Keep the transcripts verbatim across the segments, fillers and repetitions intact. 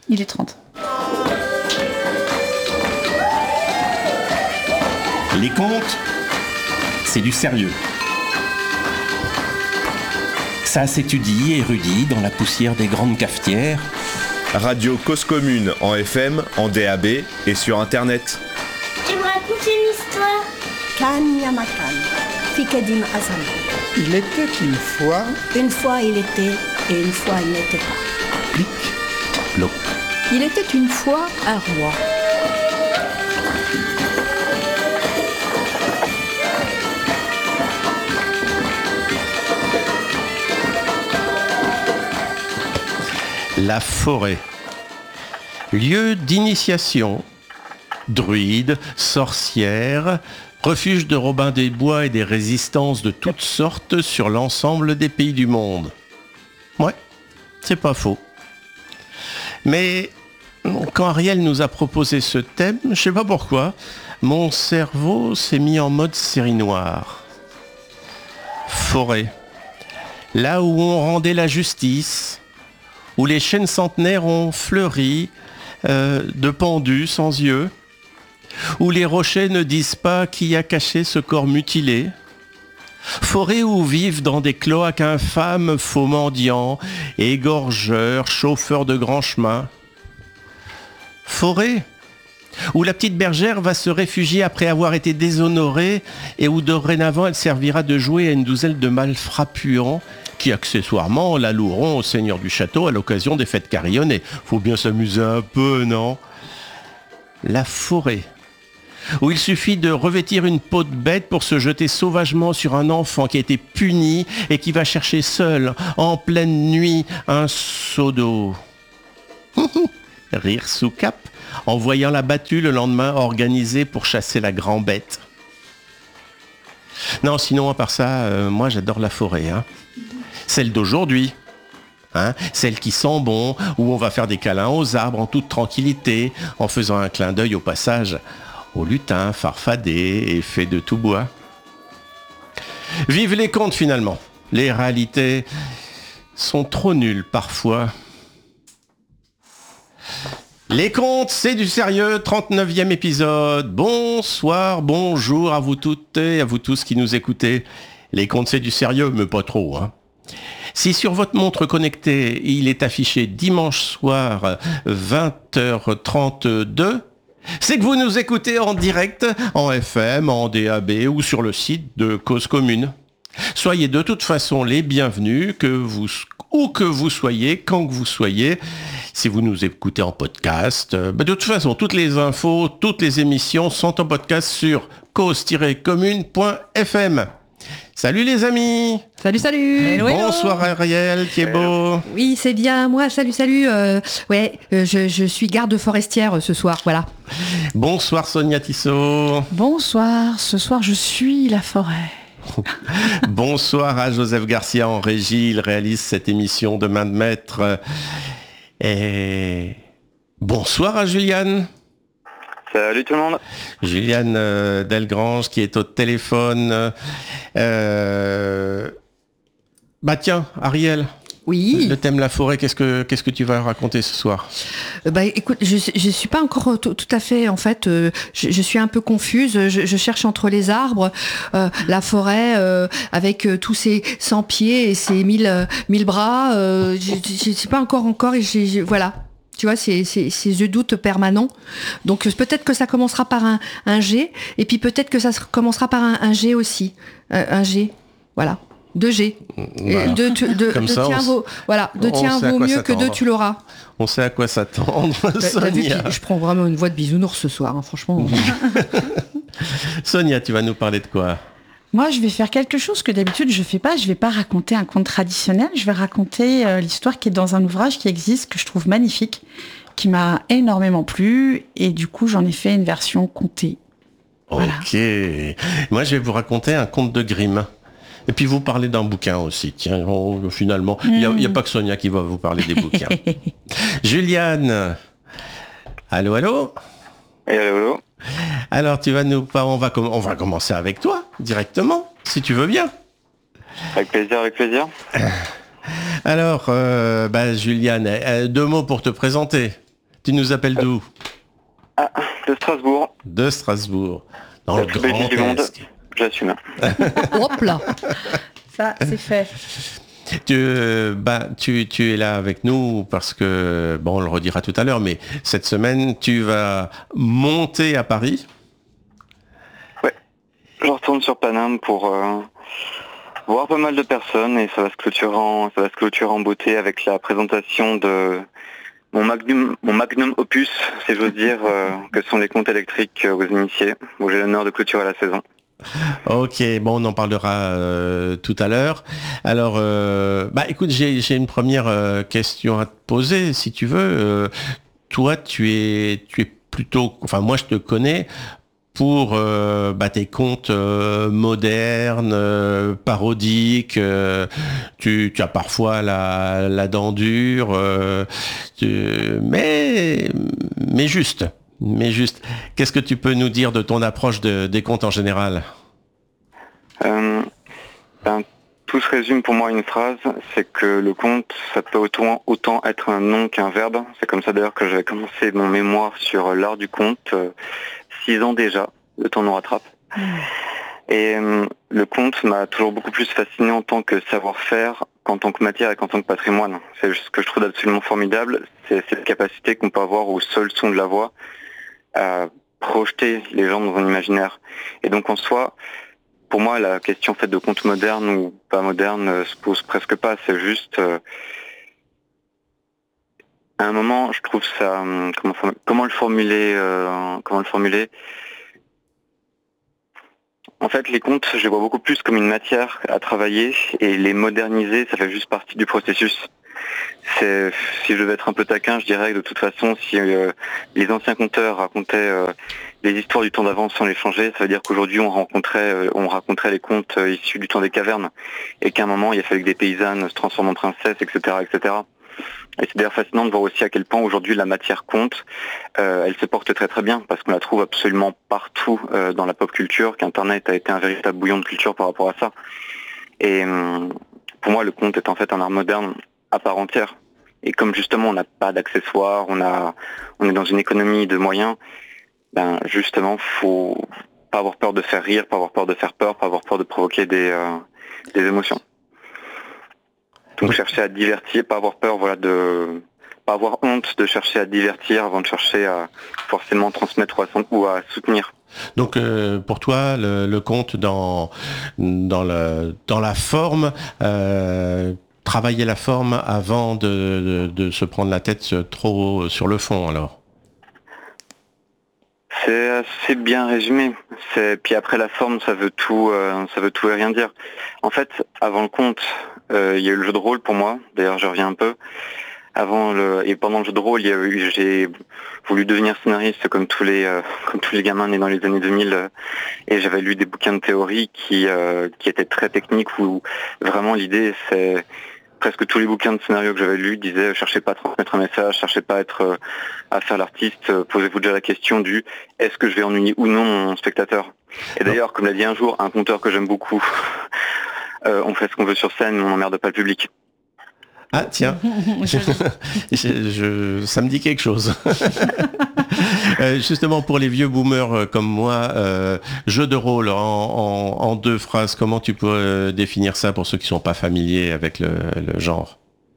Il est trente. Les contes, c'est du sérieux. Ça s'étudie et érudit dans la poussière des grandes cafetières. Radio Cause Commune en F M, en D A B et sur Internet. Tu me racontes une histoire. Kan Yamakan, Fikadim Azam. Il était une fois. Une fois il était et une fois il n'était pas. Plic, ploc. Il était une fois un roi. La forêt. Lieu d'initiation. Druides, sorcières, refuge de Robin des Bois et des résistances de toutes sortes sur l'ensemble des pays du monde. Ouais, c'est pas faux. Mais quand Ariel nous a proposé ce thème, je sais pas pourquoi, mon cerveau s'est mis en mode série noire. Forêt. Là où on rendait la justice, où les chênes centenaires ont fleuri euh, de pendus sans yeux, où les rochers ne disent pas qui a caché ce corps mutilé. Forêt où vivent dans des cloaques infâmes faux mendiants, égorgeurs, chauffeurs de grands chemins. Forêt où la petite bergère va se réfugier après avoir été déshonorée et où dorénavant elle servira de jouet à une douzaine de malfrats puants qui accessoirement la loueront au seigneur du château à l'occasion des fêtes carillonnées. Faut bien s'amuser un peu, non ? La forêt, où il suffit de revêtir une peau de bête pour se jeter sauvagement sur un enfant qui a été puni et qui va chercher seul, en pleine nuit, un seau d'eau. Rire sous cap, en voyant la battue le lendemain organisée pour chasser la grande bête. Non, sinon, à part ça, euh, moi j'adore la forêt, hein. Celle d'aujourd'hui, hein, celle qui sent bon, où on va faire des câlins aux arbres en toute tranquillité, en faisant un clin d'œil au passage aux lutins farfadés et faits de tout bois. Vive les contes finalement. Les réalités sont trop nulles parfois. Les contes, c'est du sérieux, trente-neuvième épisode. Bonsoir, bonjour à vous toutes et à vous tous qui nous écoutez. Les contes, c'est du sérieux, mais pas trop, hein. Si sur votre montre connectée, il est affiché dimanche soir vingt heures trente-deux, c'est que vous nous écoutez en direct, en F M, en D A B ou sur le site de Cause Commune. Soyez de toute façon les bienvenus, que vous, où que vous soyez, quand que vous soyez. Si vous nous écoutez en podcast, bah de toute façon, toutes les infos, toutes les émissions sont en podcast sur cause tiret commune point f m. Salut les amis. Salut, salut. Hello, hello. Bonsoir Ariel, qui est beau. Oui, c'est bien moi. Salut, salut. Euh, ouais, euh, je, je suis garde forestière euh, ce soir, voilà. Bonsoir Sonia Tissot. Bonsoir, ce soir je suis la forêt. Bonsoir à Joseph Garcia en régie, il réalise cette émission de main de maître. Et bonsoir à Juliane. Salut tout le monde. Juliane euh, Delgrange qui est au téléphone. Euh... Bah tiens, Ariel. Oui. Le thème la forêt, qu'est-ce que qu'est-ce que tu vas raconter ce soir ? euh, Bah écoute, je je suis pas encore tout, tout à fait en fait. Euh, je, je suis un peu confuse. Je, je cherche entre les arbres, euh, la forêt euh, avec euh, tous ces cent pieds et ces mille euh, mille bras. Euh, je, je, je sais pas encore encore et j'ai, j'ai, voilà. Tu vois, c'est c'est c'est ce doute permanent. Donc peut-être que ça commencera par un un G et puis peut-être que ça commencera par un, un G aussi, euh, un G. Voilà. Deux G. Voilà. De, de, de, Comme de ça, tiens on vaut, voilà, de tiens vaut mieux que deux tu l'auras. On sait à quoi s'attendre. T'as, t'as vu Sonia. que je prends vraiment une voix de bisounours ce soir, hein, franchement. Sonia, tu vas nous parler de quoi ? Moi, je vais faire quelque chose que d'habitude je fais pas. Je vais pas raconter un conte traditionnel. Je vais raconter euh, l'histoire qui est dans un ouvrage qui existe, que je trouve magnifique, qui m'a énormément plu. Et du coup, j'en ai fait une version contée. Voilà. Ok. Moi, je vais vous raconter un conte de Grimm. Et puis vous parlez d'un bouquin aussi. Tiens, on, finalement, il n'y a, y a pas que Sonia qui va vous parler des bouquins. Juliane. Allô, allô. Et allô, allô. Alors, tu vas nous, on va, on va commencer avec toi directement, si tu veux bien. Avec plaisir, avec plaisir. Alors, euh, bah, Juliane, euh, deux mots pour te présenter. Tu nous appelles d'où ? Ah, de Strasbourg. De Strasbourg. Dans La le plus belle ville Grand du monde. Est. J'assume. Hop là. Ça, c'est fait. Tu, euh, bah, tu, tu es là avec nous parce que, bon, on le redira tout à l'heure, mais cette semaine, tu vas monter à Paris. Ouais. Je retourne sur Paname pour euh, voir pas mal de personnes et ça va se clôturer en, ça va se clôturer en beauté avec la présentation de mon magnum, mon magnum opus, si j'ose dire, euh, que sont les comptes électriques aux initiés, où j'ai l'honneur de clôturer la saison. Ok, bon, on en parlera euh, tout à l'heure. Alors, euh, bah, écoute, j'ai, j'ai une première euh, question à te poser, si tu veux. Euh, toi, tu es, tu es plutôt, enfin, moi, je te connais pour euh, bah, tes contes euh, modernes, euh, parodiques. Euh, tu, tu as parfois la, la dent dure, euh, tu, mais, mais juste. Mais juste, qu'est-ce que tu peux nous dire de ton approche de, des contes en général ? euh, ben, Tout se résume pour moi à une phrase, c'est que le conte, ça peut autant, autant être un nom qu'un verbe. C'est comme ça d'ailleurs que j'avais commencé mon mémoire sur l'art du conte, euh, six ans déjà, le temps nous rattrape. Et euh, le conte m'a toujours beaucoup plus fasciné en tant que savoir-faire qu'en tant que matière et qu'en tant que patrimoine. C'est ce que je trouve absolument formidable, c'est cette capacité qu'on peut avoir au seul son de la voix à projeter les gens dans un imaginaire. Et donc en soi, pour moi, la question faite de conte moderne ou pas moderne euh, se pose presque pas. C'est juste, euh, à un moment, je trouve ça, euh, comment, comment le formuler, euh, comment le formuler. En fait, les contes, je les vois beaucoup plus comme une matière à travailler et les moderniser, ça fait juste partie du processus. C'est, si je devais être un peu taquin, je dirais que de toute façon, si euh, les anciens conteurs racontaient euh, les histoires du temps d'avant sans les changer, ça veut dire qu'aujourd'hui on rencontrait, euh, on raconterait les contes euh, issus du temps des cavernes et qu'à un moment il a fallu que des paysannes se transforment en princesses, et cetera, et cetera. Et c'est d'ailleurs fascinant de voir aussi à quel point aujourd'hui la matière conte, euh, elle se porte très très bien parce qu'on la trouve absolument partout euh, dans la pop culture, qu'Internet a été un véritable bouillon de culture par rapport à ça. Et euh, pour moi, le conte est en fait un art moderne à part entière. Et comme justement on n'a pas d'accessoires, on a, on est dans une économie de moyens, ben justement faut pas avoir peur de faire rire, pas avoir peur de faire peur, pas avoir peur de provoquer des, euh, des émotions. Donc chercher à divertir, pas avoir peur, voilà, de pas avoir honte de chercher à divertir avant de chercher à forcément transmettre ou à, ou à soutenir. Donc euh, pour toi, le, le conte dans dans le dans la forme. Euh, Travailler la forme avant de, de, de se prendre la tête trop sur le fond, alors. C'est assez bien résumé. C'est... Puis après la forme, ça veut tout, euh, ça veut tout et rien dire. En fait, avant le conte, euh, il y a eu le jeu de rôle pour moi. D'ailleurs, je reviens un peu. Avant le et pendant le jeu de rôle, il y a eu, j'ai voulu devenir scénariste comme tous les euh, comme tous les gamins nés dans les années deux mille. Euh, et j'avais lu des bouquins de théorie qui euh, qui étaient très techniques où vraiment l'idée c'est presque tous les bouquins de scénario que j'avais lus disaient cherchez pas à transmettre un message, cherchez pas à être euh, à faire l'artiste, euh, posez-vous déjà la question du est-ce que je vais ennuyer ou non mon spectateur. Et d'ailleurs, comme l'a dit un jour un conteur que j'aime beaucoup, euh, on fait ce qu'on veut sur scène, mais on n'emmerde pas le public. Ah tiens, je, je, ça me dit quelque chose. euh, justement pour les vieux boomers comme moi, euh, jeu de rôle en, en, en deux phrases, comment tu peux euh, définir ça pour ceux qui ne sont pas familiers avec le, le genre ?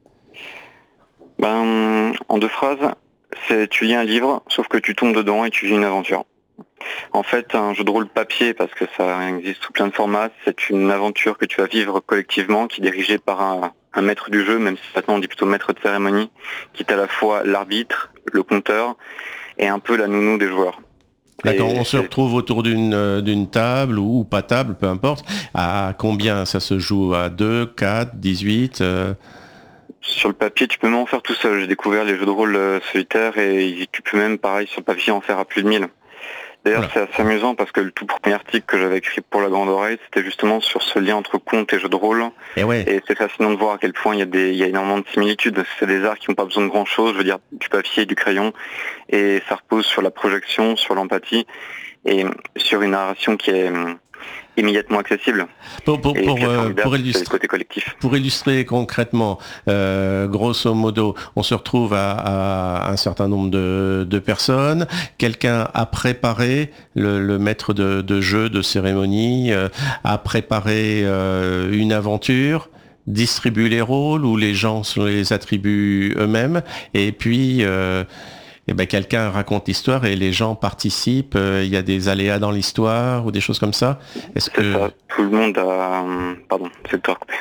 Ben, en deux phrases, c'est tu lis un livre, sauf que tu tombes dedans et tu vis une aventure. En fait, un jeu de rôle papier, parce que ça existe sous plein de formats, c'est une aventure que tu vas vivre collectivement, qui est dirigée par un, un maître du jeu, même si maintenant on dit plutôt maître de cérémonie, qui est à la fois l'arbitre, le compteur, et un peu la nounou des joueurs. D'accord, et on se retrouve autour d'une d'une table, ou pas table, peu importe. À combien ça se joue ? À deux, quatre, dix-huit euh... Sur le papier, tu peux même en faire tout seul. J'ai découvert les jeux de rôle solitaires, et tu peux même, pareil, sur le papier, en faire à plus de mille. D'ailleurs, voilà. C'est assez amusant parce que le tout premier article que j'avais écrit pour La Grande Oreille, c'était justement sur ce lien entre conte et jeu de rôle. Et, ouais. et c'est fascinant de voir à quel point il y a des, il y a énormément de similitudes. C'est des arts qui n'ont pas besoin de grand chose, je veux dire, du papier et du crayon. Et ça repose sur la projection, sur l'empathie et sur une narration qui est, immédiatement accessible. Pour, pour, Et pour, ce qui est euh, formidable, pour c'est illustrer, le côté collectif. pour illustrer concrètement, euh, grosso modo, on se retrouve à, à un certain nombre de, de personnes. Quelqu'un a préparé, le, le maître de, de jeu, de cérémonie, euh, a préparé euh, une aventure, distribue les rôles ou les gens se les attribuent eux-mêmes. Et puis... Euh, Eh ben, quelqu'un raconte l'histoire et les gens participent. Il euh, y a des aléas dans l'histoire ou des choses comme ça. Est-ce C'est que ça. Tout le monde a... Pardon, c'est le temps coupé.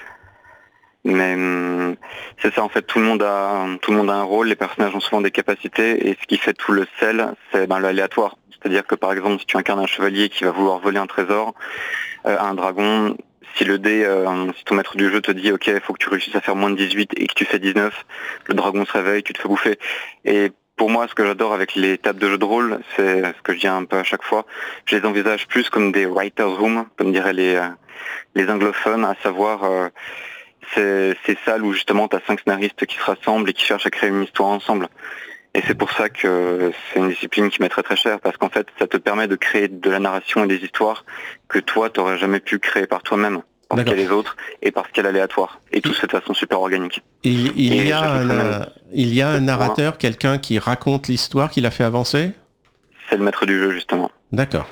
Mais hum, c'est ça, en fait, tout le monde a tout le monde a un rôle, les personnages ont souvent des capacités, et ce qui fait tout le sel, c'est ben, l'aléatoire. C'est-à-dire que par exemple, si tu incarnes un chevalier qui va vouloir voler un trésor euh, à un dragon, si le dé, euh, si ton maître du jeu te dit ok, il faut que tu réussisses à faire moins de dix-huit et que tu fais dix-neuf, le dragon se réveille, tu te fais bouffer. Et pour moi, ce que j'adore avec les tables de jeu de rôle, c'est ce que je dis un peu à chaque fois, je les envisage plus comme des writer's room, comme diraient les, euh, les anglophones, à savoir euh, c'est ces salles où justement tu as cinq scénaristes qui se rassemblent et qui cherchent à créer une histoire ensemble. Et c'est pour ça que c'est une discipline qui m'est très très chère, parce qu'en fait, ça te permet de créer de la narration et des histoires que toi, tu n'aurais jamais pu créer par toi-même. Parce qu'il y a les autres et parce qu'elle est aléatoire. Et tout c'est de façon super organique. il, il, Et y a un, même, il y a un narrateur, quelqu'un qui raconte l'histoire, qui l'a fait avancer? C'est le maître du jeu, justement. D'accord.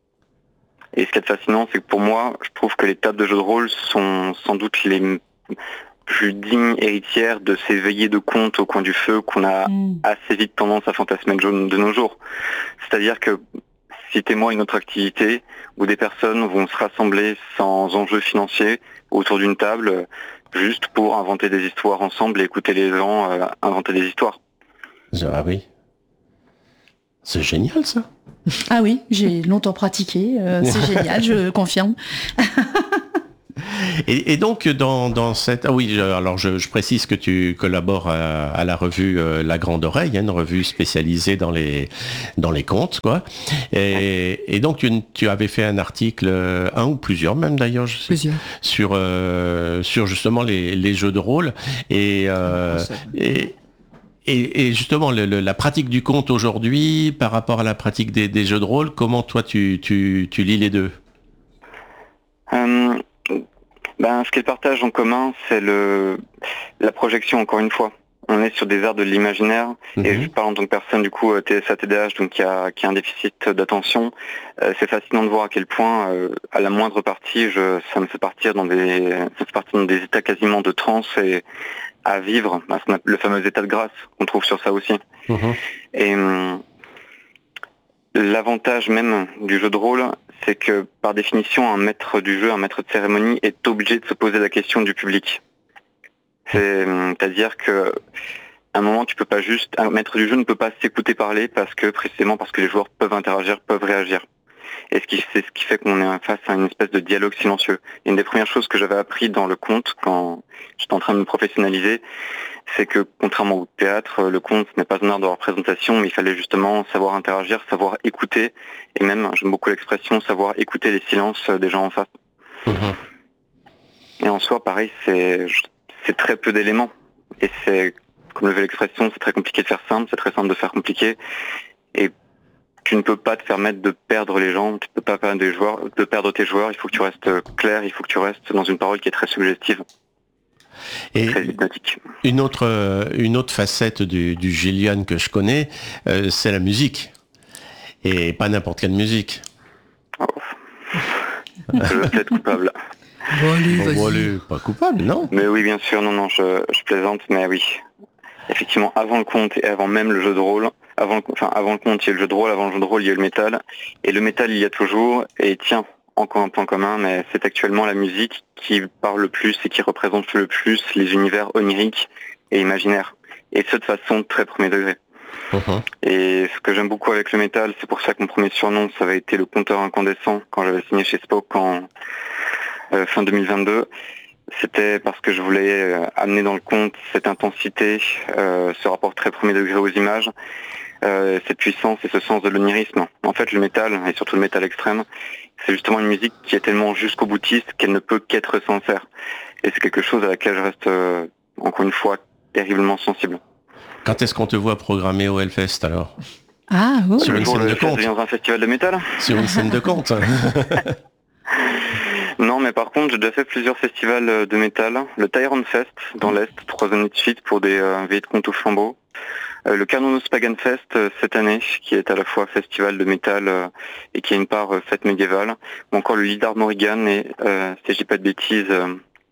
Et ce qui est fascinant, c'est que pour moi, je trouve que les tables de jeu de rôle sont sans doute les plus dignes héritières de ces veillées de contes au coin du feu qu'on a mmh. assez vite tendance à fantasmer de nos jours. C'est-à-dire que citez-moi une autre activité où des personnes vont se rassembler sans enjeu financier autour d'une table juste pour inventer des histoires ensemble et écouter les gens euh, inventer des histoires. Ah oui. C'est génial ça. Ah oui, j'ai longtemps pratiqué, euh, c'est génial, je confirme. Et, et donc dans, dans cette... Ah oui, alors je, je précise que tu collabores à, à la revue euh, La Grande Oreille, hein, une revue spécialisée dans les, dans les contes, quoi. Et, et donc tu, tu avais fait un article, un ou plusieurs même d'ailleurs, je sais, plusieurs. Sur, euh, sur justement les, les jeux de rôle. Et... Euh, et Et, et justement, le, le, la pratique du conte aujourd'hui, par rapport à la pratique des, des jeux de rôle, comment toi tu, tu, tu lis les deux? euh, ben, Ce qu'ils partagent en commun, c'est le, la projection, encore une fois. On est sur des arts de l'imaginaire, mmh. et je parle en tant que personne du coup T S A T D A H, donc qui a, qui a un déficit d'attention. Euh, c'est fascinant de voir à quel point, euh, à la moindre partie, je, ça me fait partir dans des, ça me fait partir dans des états quasiment de transe et à vivre, le fameux état de grâce qu'on trouve sur ça aussi. Mmh. Et hum, l'avantage même du jeu de rôle, c'est que par définition, un maître du jeu, un maître de cérémonie est obligé de se poser la question du public. C'est, c'est-à-dire que à un moment, tu peux pas juste, un maître du jeu ne peut pas s'écouter parler parce que précisément parce que les joueurs peuvent interagir, peuvent réagir. Et ce qui, c'est ce qui fait qu'on est face à une espèce de dialogue silencieux. Et une des premières choses que j'avais appris dans le conte, quand j'étais en train de me professionnaliser, c'est que contrairement au théâtre, le conte ce n'est pas un art de représentation, mais il fallait justement savoir interagir, savoir écouter, et même, j'aime beaucoup l'expression, savoir écouter les silences des gens en face. Mmh. Et en soi, pareil, c'est, c'est très peu d'éléments. Et c'est, comme le veut l'expression, c'est très compliqué de faire simple, c'est très simple de faire compliqué. Et tu ne peux pas te permettre de perdre les gens, tu ne peux pas perdre des joueurs, de perdre tes joueurs, il faut que tu restes clair, il faut que tu restes dans une parole qui est très suggestive. Et très hypnotique. Une autre, une autre facette du, du Gillian que je connais, euh, c'est la musique. Et pas n'importe quelle musique. Oh. Je veux être coupable. Bon, allez, bon, allez, pas coupable, non? Mais oui, bien sûr, non, non, je, je plaisante, mais oui. Effectivement, avant le conte et avant même le jeu de rôle, avant le, enfin, avant le conte, il y a le jeu de rôle, avant le jeu de rôle, il y a le métal. Et le métal, il y a toujours, et tiens, encore un point commun, mais c'est actuellement la musique qui parle le plus et qui représente le plus les univers oniriques et imaginaires. Et ce, de façon très premier degré. Uh-huh. Et ce que j'aime beaucoup avec le métal, c'est pour ça que mon premier surnom, ça avait été le compteur incandescent quand j'avais signé chez Spock en euh, fin deux mille vingt-deux. C'était parce que je voulais euh, amener dans le conte cette intensité, euh, ce rapport très premier degré aux images, euh, cette puissance et ce sens de l'onirisme. En fait, le métal, et surtout le métal extrême, c'est justement une musique qui est tellement jusqu'au boutiste qu'elle ne peut qu'être sincère. Et c'est quelque chose à laquelle je reste, euh, encore une fois, terriblement sensible. Quand est-ce qu'on te voit programmer au Hellfest alors? Ah, oh. Sur une scène de conte. Dans un festival de métal. Sur une scène de conte. Non, mais par contre, j'ai déjà fait plusieurs festivals de métal. Le Tyrant Fest dans l'Est, trois années de suite pour des euh, veillées de contes au flambeau. Euh, le Carnonos Pagan Fest euh, cette année, qui est à la fois festival de métal euh, et qui a une part euh, fête médiévale. Ou encore le Lidar Morrigan et, euh, si je dis pas de bêtises, euh,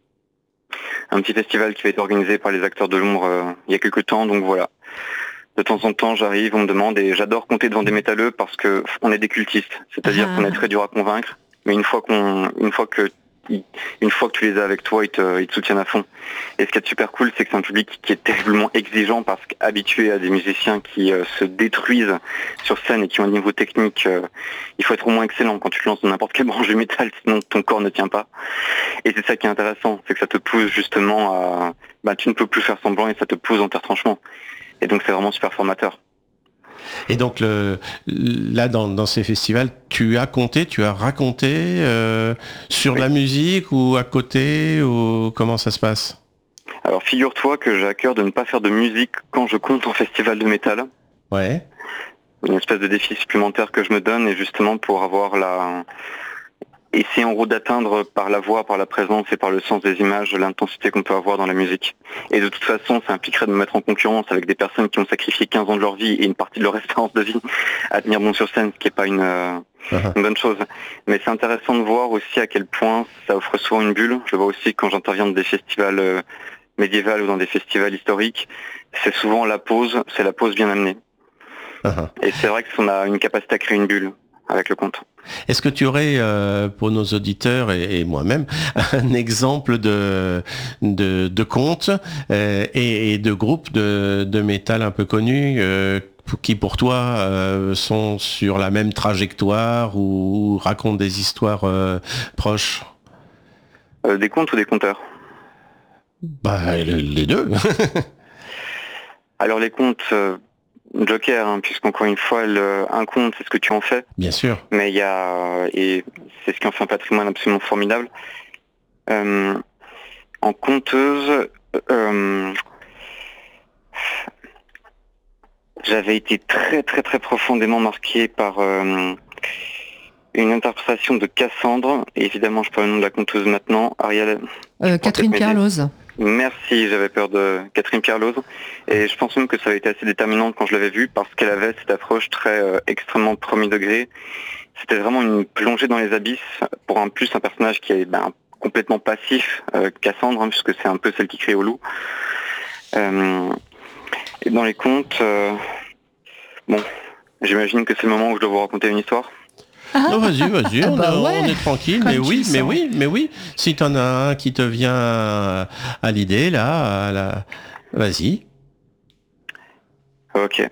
un petit festival qui va être organisé par les acteurs de l'ombre euh, il y a quelques temps. Donc voilà. De temps en temps, j'arrive, on me demande, et j'adore compter devant des métalleux parce que on est des cultistes. C'est-à-dire ah. qu'on est très dur à convaincre. Mais une fois qu'on, une fois que, une fois que tu les as avec toi, ils te, ils te soutiennent à fond. Et ce qui est super cool, c'est que c'est un public qui est terriblement exigeant parce qu'habitué à des musiciens qui euh, se détruisent sur scène et qui ont un niveau technique, euh, il faut être au moins excellent quand tu te lances dans n'importe quelle branche du métal, sinon ton corps ne tient pas. Et c'est ça qui est intéressant, c'est que ça te pousse justement à, bah tu ne peux plus faire semblant et ça te pousse dans tes retranchements. Et donc c'est vraiment super formateur. Et donc le, là dans, dans ces festivals, tu as compté, tu as raconté euh, sur oui. la musique ou à côté ou comment ça se passe? Alors figure-toi que j'ai à cœur de ne pas faire de musique quand je compte en festival de métal. Ouais. Une espèce de défi supplémentaire que je me donne et justement pour avoir la... essayer en gros d'atteindre par la voix, par la présence et par le sens des images l'intensité qu'on peut avoir dans la musique. Et de toute façon, ça impliquerait de me mettre en concurrence avec des personnes qui ont sacrifié quinze ans de leur vie et une partie de leur espérance de vie à tenir bon sur scène, ce qui n'est pas une, euh, uh-huh. une bonne chose. Mais c'est intéressant de voir aussi à quel point ça offre souvent une bulle. Je vois aussi quand j'interviens dans des festivals euh, médiévals ou dans des festivals historiques, c'est souvent la pause, c'est la pause bien amenée. Uh-huh. Et c'est vrai qu'on a une capacité à créer une bulle avec le conte. Est-ce que tu aurais, euh, pour nos auditeurs et, et moi-même, un exemple de, de, de conte euh, et, et de groupes de, de métal un peu connus euh, qui, pour toi, euh, sont sur la même trajectoire ou, ou racontent des histoires euh, proches? euh, Des contes ou des conteurs? Bah, les deux. Alors les contes... Euh... Joker, hein, puisqu'encore une fois, le, un conte, c'est ce que tu en fais. Bien sûr. Mais il y a, et c'est ce qui en fait un patrimoine absolument formidable. Euh, en conteuse, euh, j'avais été très très très profondément marqué par euh, une interprétation de Cassandre. Et évidemment, je parle le nom de la conteuse maintenant, Ariel. Euh, Catherine Pierre-Lose. Merci, j'avais peur de Catherine Pierre-Lose et je pense même que ça avait été assez déterminant quand je l'avais vue parce qu'elle avait cette approche très euh, extrêmement premier degré. C'était vraiment une plongée dans les abysses pour un plus un personnage qui est ben, complètement passif, euh, Cassandre, hein, puisque c'est un peu celle qui crie au loup. Euh, et dans les contes, euh, bon, j'imagine que c'est le moment où je dois vous raconter une histoire. Ah. Non, vas-y, vas-y, on, bah ouais. on est tranquille, Comme mais oui, mais sens. oui, mais oui. Si t'en as un qui te vient à, à l'idée, là, à la... vas-y. Ok.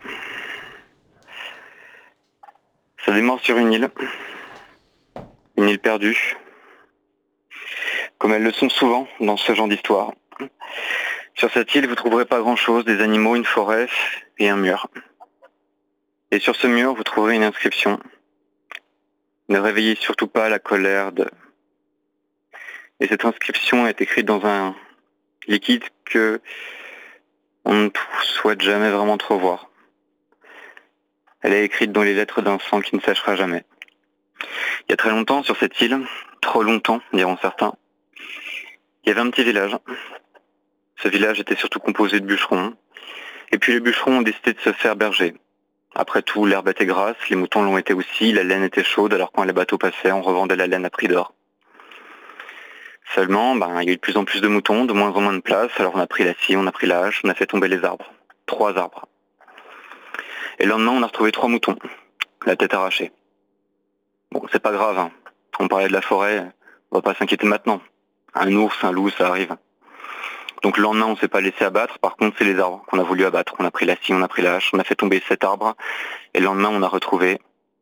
Ça démarre sur une île. Une île perdue. Comme elles le sont souvent dans ce genre d'histoire. Sur cette île, vous trouverez pas grand-chose, des animaux, une forêt et un mur. Et sur ce mur, vous trouverez une inscription. Ne réveillez surtout pas la colère de... Et cette inscription est écrite dans un liquide que on ne souhaite jamais vraiment trop voir. Elle est écrite dans les lettres d'un sang qui ne séchera jamais. Il y a très longtemps sur cette île, trop longtemps diront certains, il y avait un petit village. Ce village était surtout composé de bûcherons. Et puis les bûcherons ont décidé de se faire berger. Après tout, l'herbe était grasse, les moutons l'ont été aussi, la laine était chaude, alors quand les bateaux passaient, on revendait la laine à prix d'or. Seulement, ben, il y a eu de plus en plus de moutons, de moins en moins de place, alors on a pris la scie, on a pris la hache, on a fait tomber les arbres. Trois arbres. Et le lendemain, on a retrouvé trois moutons, la tête arrachée. Bon, c'est pas grave, hein. On parlait de la forêt, on va pas s'inquiéter maintenant. Un ours, un loup, ça arrive. Donc le lendemain, on s'est pas laissé abattre. Par contre, c'est les arbres qu'on a voulu abattre. On a pris la scie, on a pris la hache, on a fait tomber sept arbres. Et le lendemain, on a retrouvé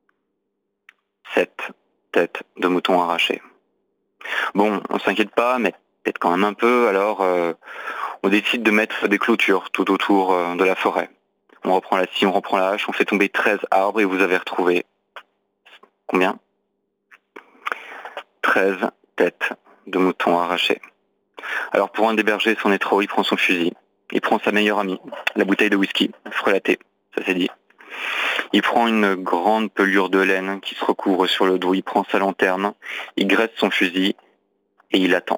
sept têtes de moutons arrachées. Bon, on s'inquiète pas, mais peut-être quand même un peu. Alors, euh, on décide de mettre des clôtures tout autour euh, de la forêt. On reprend la scie, on reprend la hache, on fait tomber treize arbres et vous avez retrouvé combien ? treize têtes de moutons arrachées. Alors pour un des bergers, c'en est trop, il prend son fusil, il prend sa meilleure amie, la bouteille de whisky, frelatée, ça c'est dit. Il prend une grande pelure de laine qui se recouvre sur le dos, il prend sa lanterne, il graisse son fusil et il attend.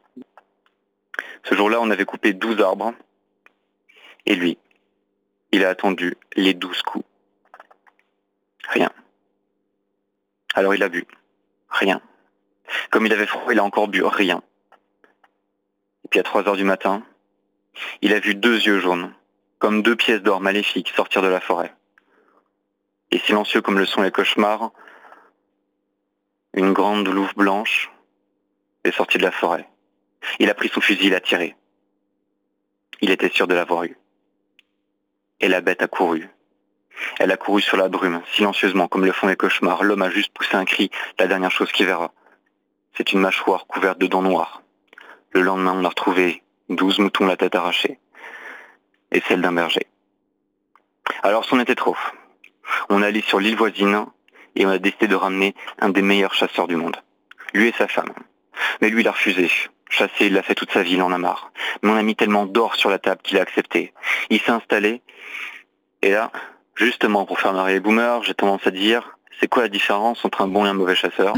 Ce jour-là, on avait coupé douze arbres, et lui, il a attendu les douze coups. Rien. Alors il a bu. Rien. Comme il avait froid, il a encore bu. Rien. Et puis à trois heures du matin, il a vu deux yeux jaunes, comme deux pièces d'or maléfiques sortir de la forêt. Et silencieux comme le sont les cauchemars, une grande louve blanche est sortie de la forêt. Il a pris son fusil, il a tiré. Il était sûr de l'avoir eu. Et la bête a couru. Elle a couru sur la brume, silencieusement, comme le font les cauchemars. L'homme a juste poussé un cri, la dernière chose qu'il verra. C'est une mâchoire couverte de dents noires. Le lendemain, on a retrouvé douze moutons la tête arrachée. Et celle d'un berger. Alors, c'en était trop. On est allé sur l'île voisine et on a décidé de ramener un des meilleurs chasseurs du monde. Lui et sa femme. Mais lui, il a refusé. Chasser, il l'a fait toute sa vie, il en a marre. Mais on a mis tellement d'or sur la table qu'il a accepté. Il s'est installé. Et là, justement, pour faire marrer les boomers, j'ai tendance à dire, c'est quoi la différence entre un bon et un mauvais chasseur?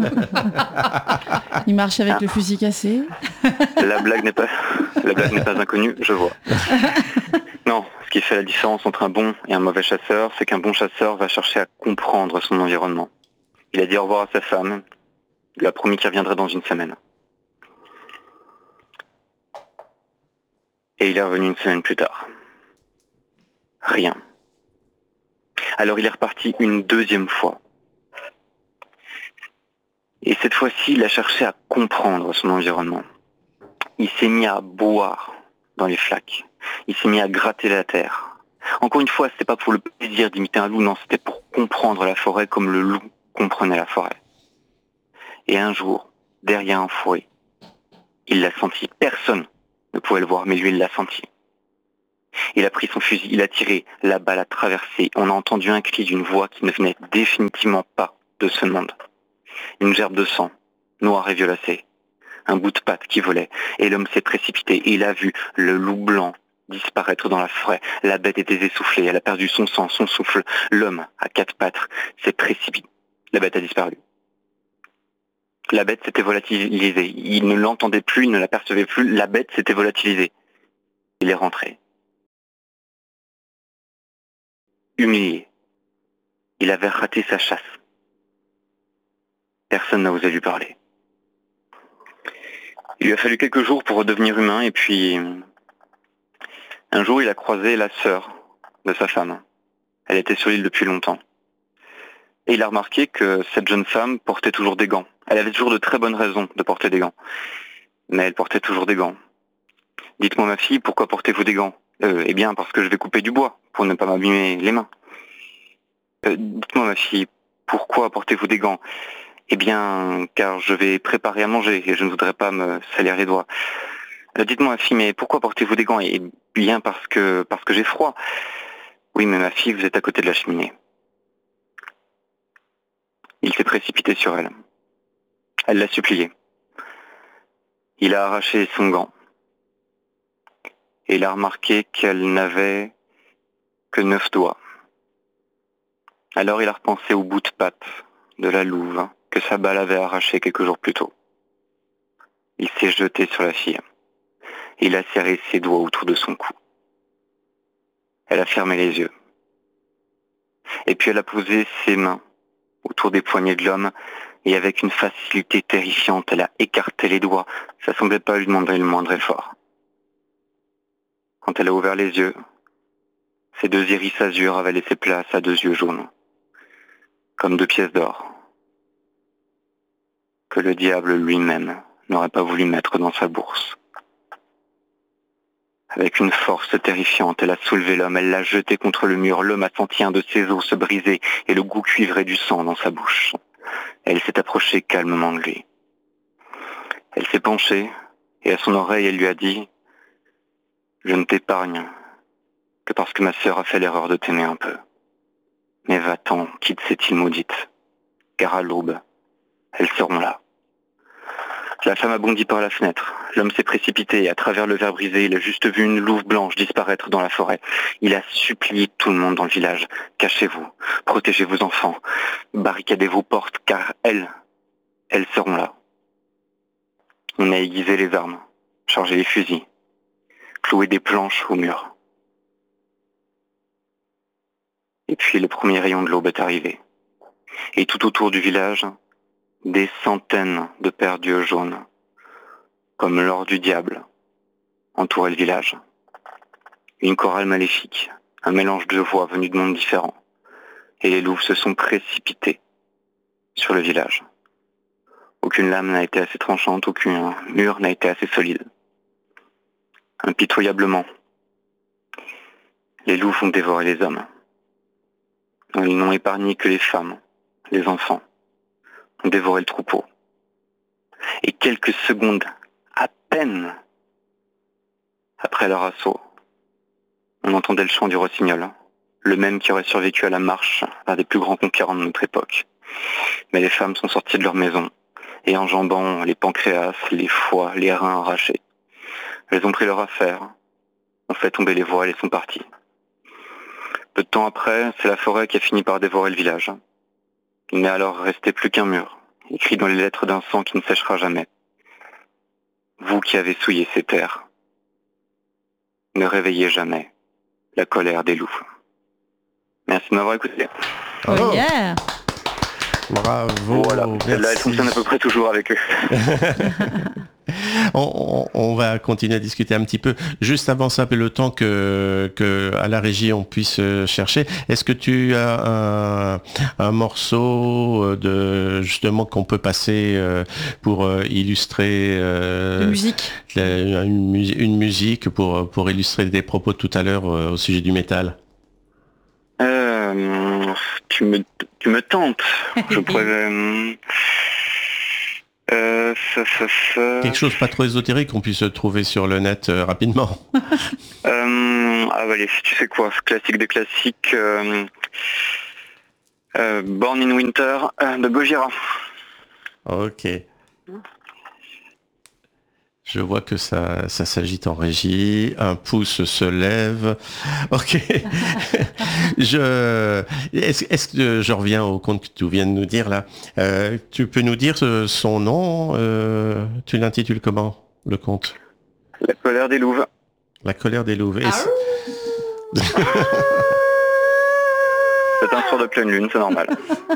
Il marche avec ah. le fusil cassé. La blague n'est pas, la blague n'est pas inconnue, je vois. Non, ce qui fait la différence entre un bon et un mauvais chasseur, c'est qu'un bon chasseur va chercher à comprendre son environnement. Il a dit au revoir à sa femme, il lui a promis qu'il reviendrait dans une semaine. Et il est revenu une semaine plus tard. Rien. Alors il est reparti une deuxième fois. Et cette fois-ci, il a cherché à comprendre son environnement. Il s'est mis à boire dans les flaques. Il s'est mis à gratter la terre. Encore une fois, c'était pas pour le plaisir d'imiter un loup, non, c'était pour comprendre la forêt comme le loup comprenait la forêt. Et un jour, derrière un fourré, il l'a senti. Personne ne pouvait le voir, mais lui, il l'a senti. Il a pris son fusil, il a tiré, la balle a traversé. On a entendu un cri d'une voix qui ne venait définitivement pas de ce monde. Une gerbe de sang, noire et violacée. Un bout de patte qui volait. Et l'homme s'est précipité et il a vu le loup blanc disparaître dans la forêt. La bête était essoufflée, elle a perdu son sang, son souffle. L'homme, à quatre pattes, s'est précipité. La bête a disparu. La bête s'était volatilisée. Il ne l'entendait plus, il ne l'apercevait plus. La bête s'était volatilisée. Il est rentré. Humilié. Il avait raté sa chasse. Personne n'a osé lui parler. Il lui a fallu quelques jours pour redevenir humain et puis... Un jour, il a croisé la sœur de sa femme. Elle était sur l'île depuis longtemps. Et il a remarqué que cette jeune femme portait toujours des gants. Elle avait toujours de très bonnes raisons de porter des gants. Mais elle portait toujours des gants. « Dites-moi ma fille, pourquoi portez-vous des gants ?»« euh, Eh bien, parce que je vais couper du bois, pour ne pas m'abîmer les mains. Euh, »« Dites-moi ma fille, pourquoi portez-vous des gants ?»« Eh bien, car je vais préparer à manger et je ne voudrais pas me salir les doigts. Euh, »« Dites-moi ma fille, mais pourquoi portez-vous des gants ?»« Eh bien, parce que, parce que j'ai froid. »« Oui, mais ma fille, vous êtes à côté de la cheminée. » Il s'est précipité sur elle. Elle l'a supplié. Il a arraché son gant. Et il a remarqué qu'elle n'avait que neuf doigts. Alors il a repensé au bout de patte de la louve que sa balle avait arraché quelques jours plus tôt. Il s'est jeté sur la fille. Il a serré ses doigts autour de son cou. Elle a fermé les yeux. Et puis elle a posé ses mains autour des poignets de l'homme et avec une facilité terrifiante, elle a écarté les doigts. Ça semblait pas lui demander le moindre effort. Quand elle a ouvert les yeux, ses deux iris azur avaient laissé place à deux yeux jaunes, comme deux pièces d'or, que le diable lui-même n'aurait pas voulu mettre dans sa bourse. Avec une force terrifiante, elle a soulevé l'homme, elle l'a jeté contre le mur. L'homme a senti un de ses os se briser et le goût cuivré du sang dans sa bouche. Elle s'est approchée calmement de lui. Elle s'est penchée et à son oreille, elle lui a dit « Je ne t'épargne que parce que ma sœur a fait l'erreur de t'aimer un peu. Mais va-t'en, quitte cette île maudite, car à l'aube, elles seront là. » La femme a bondi par la fenêtre. L'homme s'est précipité et à travers le verre brisé, il a juste vu une louve blanche disparaître dans la forêt. Il a supplié tout le monde dans le village. Cachez-vous, protégez vos enfants, barricadez vos portes, car elles, elles seront là. On a aiguisé les armes, chargé les fusils, cloué des planches au mur. Et puis le premier rayon de l'aube est arrivé. Et tout autour du village, des centaines de paires d'yeux jaunes, comme l'or du diable, entouraient le village. Une chorale maléfique, un mélange de voix venues de mondes différents. Et les loups se sont précipités sur le village. Aucune lame n'a été assez tranchante, aucun mur n'a été assez solide. Impitoyablement, les loups vont dévorer les hommes. Ils n'ont épargné que les femmes, les enfants, ont dévoré le troupeau. Et quelques secondes, à peine, après leur assaut, on entendait le chant du rossignol, le même qui aurait survécu à la marche d'un des plus grands conquérants de notre époque. Mais les femmes sont sorties de leur maison, et enjambant les pancréas, les foies, les reins arrachés. Elles ont pris leur affaire, ont fait tomber les voiles et sont parties. Peu de temps après, c'est la forêt qui a fini par dévorer le village. Il n'est alors resté plus qu'un mur, écrit dans les lettres d'un sang qui ne séchera jamais. Vous qui avez souillé ces terres, ne réveillez jamais la colère des loups. Merci de m'avoir écouté. Oh, oh yeah. Bravo. Voilà, celle-là, elle fonctionne à peu près toujours avec eux. on, on, on va continuer à discuter un petit peu. Juste avant ça, le temps que, que à la régie on puisse chercher. Est-ce que tu as un, un morceau de justement qu'on peut passer pour illustrer euh, une musique, la, une, une musique pour pour illustrer des propos de tout à l'heure au sujet du métal? Euh, tu me tu me tentes. Je pourrais. Euh, ça, ça, ça... Quelque chose pas trop ésotérique qu'on puisse trouver sur le net euh, rapidement. euh, ah bah allez, tu sais quoi, classique des classiques. Euh, euh, Born in Winter euh, de Gojira. Ok. Je vois que ça, ça s'agite en régie. Un pouce se lève. Ok. je, est-ce, est-ce que je reviens au conte que tu viens de nous dire là. Euh, tu peux nous dire son nom euh, tu l'intitules comment, le conte? La colère des louves. La colère des louves. Ah c'est... c'est un soir de pleine lune, c'est normal.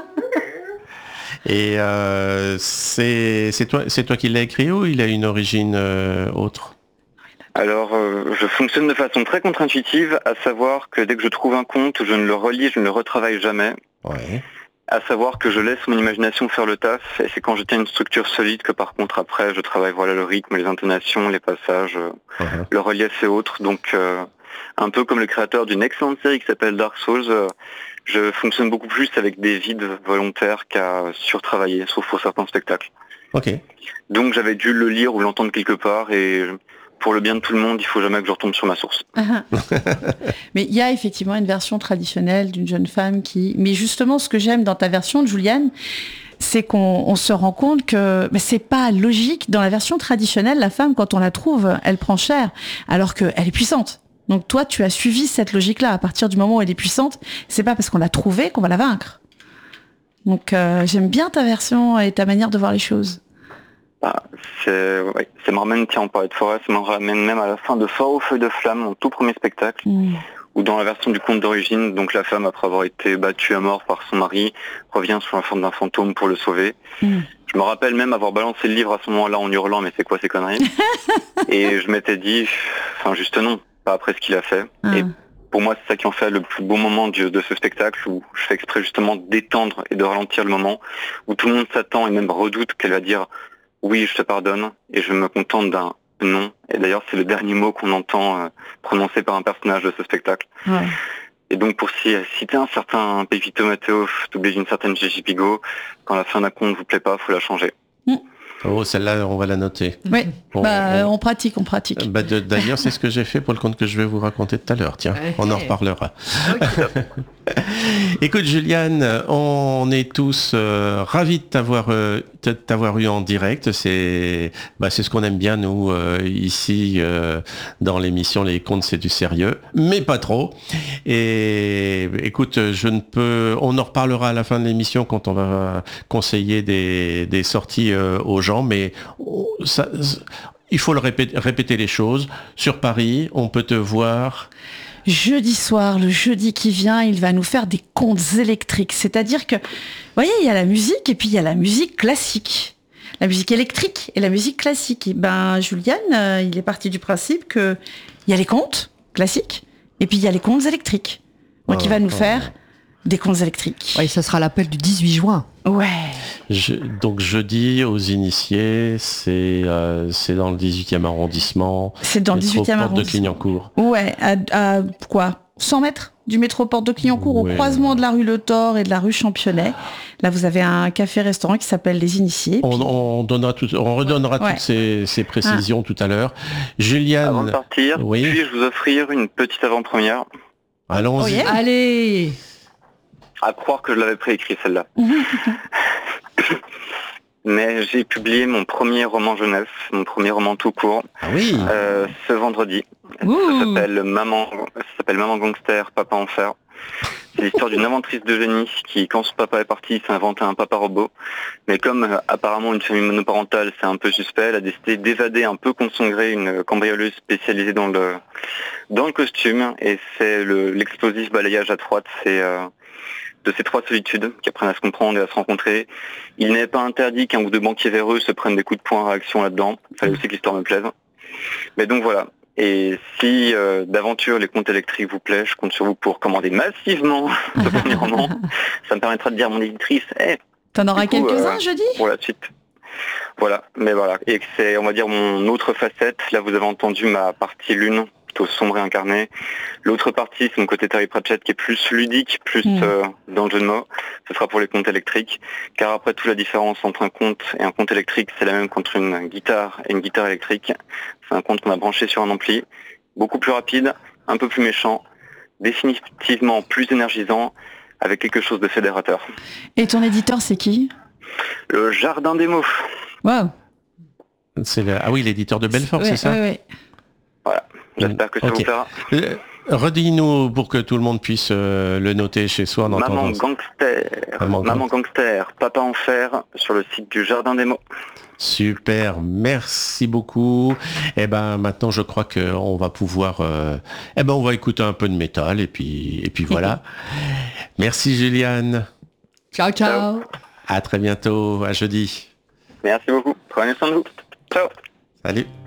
Et euh, c'est, c'est, toi, c'est toi qui l'as écrit ou il a une origine euh, autre? Alors, euh, je fonctionne de façon très contre-intuitive, à savoir que dès que je trouve un conte, je ne le relis, je ne le retravaille jamais. Ouais. À savoir que je laisse mon imagination faire le taf, et c'est quand je tiens une structure solide que par contre après, je travaille voilà le rythme, les intonations, les passages, uh-huh. le relief et autres. Donc, euh, un peu comme le créateur d'une excellente série qui s'appelle Dark Souls, euh, je fonctionne beaucoup plus avec des vides volontaires qu'à surtravailler, sauf pour certains spectacles. Ok. Donc j'avais dû le lire ou l'entendre quelque part, et pour le bien de tout le monde, il faut jamais que je retombe sur ma source. Mais il y a effectivement une version traditionnelle d'une jeune femme qui... Mais justement, ce que j'aime dans ta version, Juliane, c'est qu'on on se rend compte que mais c'est pas logique. Dans la version traditionnelle, la femme, quand on la trouve, elle prend cher, alors qu'elle est puissante. Donc toi, tu as suivi cette logique-là. À partir du moment où elle est puissante, c'est pas parce qu'on l'a trouvée qu'on va la vaincre. Donc euh, j'aime bien ta version et ta manière de voir les choses. Ah, c'est, ouais, ça me ramène, tiens, on parlait de forêt, ça me ramène même à la fin de Fort au feu de flamme, mon tout premier spectacle, mmh. où dans la version du conte d'origine, donc la femme, après avoir été battue à mort par son mari, revient sous la forme d'un fantôme pour le sauver. Mmh. Je me rappelle même avoir balancé le livre à ce moment-là en hurlant, mais c'est quoi ces conneries? Et je m'étais dit, enfin juste non. Pas après ce qu'il a fait. Ah. Et pour moi, c'est ça qui en fait le plus beau moment du, de ce spectacle, où je fais exprès justement d'étendre et de ralentir le moment, où tout le monde s'attend et même redoute qu'elle va dire « oui, je te pardonne », et je me contente d'un « non ». Et d'ailleurs, c'est le dernier mot qu'on entend euh, prononcé par un personnage de ce spectacle. Ouais. Et donc, pour citer un certain Pépito Matteo, doublé d'une certaine Gigi Pigo, quand la fin d'un conte ne vous plaît pas, il faut la changer. Mm. Oh, celle-là, on va la noter. Oui, on, bah, on... on pratique, on pratique. Bah, de, d'ailleurs, c'est ce que j'ai fait pour le conte que je vais vous raconter tout à l'heure. Tiens, okay. On en reparlera. Okay. Écoute Juliane, on est tous euh, ravis de t'avoir, euh, de t'avoir eu en direct. C'est, bah, c'est ce qu'on aime bien nous euh, ici euh, dans l'émission Les Contes c'est du sérieux, mais pas trop. Et écoute, je ne peux, on en reparlera à la fin de l'émission quand on va conseiller des, des sorties euh, aux gens, mais on, ça, il faut le répéter, répéter les choses. Sur Paris, on peut te voir. Jeudi soir, le jeudi qui vient, il va nous faire des contes électriques. C'est-à-dire que, vous voyez, il y a la musique et puis il y a la musique classique. La musique électrique et la musique classique. Et ben, Juliane, euh, il est parti du principe que il y a les contes classiques et puis il y a les contes électriques. Donc oh, il va nous oh. faire des contes électriques. Oui, ça sera l'appel du dix-huit juin. Ouais. Je, donc jeudi aux initiés, c'est euh, c'est dans le dix-huitième arrondissement. C'est dans le dix-huitième arrondissement. De Clignancourt. Ouais, à, à quoi cent mètres du métro Porte de Clignancourt, ouais. Au croisement de la rue Le Thor et de la rue Championnet. Là, vous avez un café-restaurant qui s'appelle Les Initiés. On, puis... on, donnera tout, on redonnera ouais. toutes ces, ces précisions ah. tout à l'heure. Juliane. Avant de partir, oui. puis-je vous offrir une petite avant-première ? Allons-y. Oh yeah. Allez. À croire que je l'avais préécrit celle-là. Mais j'ai publié mon premier roman jeunesse, mon premier roman tout court, ah oui. euh, ce vendredi. Ouh. Ça s'appelle Maman, ça s'appelle Maman Gangster, Papa Enfer. C'est l'histoire d'une inventrice de génie qui, quand son papa est parti, s'est inventé un papa robot. Mais comme euh, apparemment une famille monoparentale, c'est un peu suspect, elle a décidé d'évader un peu contre son gré une cambrioleuse spécialisée dans le dans le costume. Et c'est le, l'explosif balayage à trois, c'est euh, de ces trois solitudes qui apprennent à se comprendre et à se rencontrer. Il n'est pas interdit qu'un ou deux banquiers véreux se prennent des coups de poing à réaction là-dedans. Il fallait aussi que l'histoire me plaise. Mais donc voilà. Et si euh, d'aventure les contes électriques vous plaît, je compte sur vous pour commander massivement ce premier roman. Ça me permettra de dire à mon éditrice, hey, t'en auras coup, quelques-uns euh, jeudi pour la suite. Voilà, mais voilà. Et c'est, on va dire, mon autre facette. Là, vous avez entendu ma partie lune, plutôt sombre et incarnée. L'autre partie, c'est mon côté Terry Pratchett qui est plus ludique, plus mmh. euh, dans le jeu de mots. Ce sera pour les contes électriques. Car après tout, la différence entre un conte et un conte électrique, c'est la même qu'entre une guitare et une guitare électrique. C'est un conte qu'on a branché sur un ampli, beaucoup plus rapide, un peu plus méchant, définitivement plus énergisant, avec quelque chose de fédérateur. Et ton éditeur, c'est qui ? Le Jardin des mots. Waouh. C'est le... Ah oui, l'éditeur de Belfort, ouais, c'est ça ? Oui, oui. Voilà, j'espère que ça okay. vous plaira. Euh, redis-nous pour que tout le monde puisse euh, le noter chez soi. En Maman Gangster, Maman, Maman Gangster, Papa Enfer, sur le site du Jardin des mots. Super, merci beaucoup. Et eh ben maintenant, je crois qu'on va pouvoir, euh, eh ben on va écouter un peu de métal et puis et puis voilà. Merci Juliane. Ciao, ciao. Ciao. À très bientôt, à jeudi. Merci beaucoup. Prenez soin de vous. Ciao. Salut.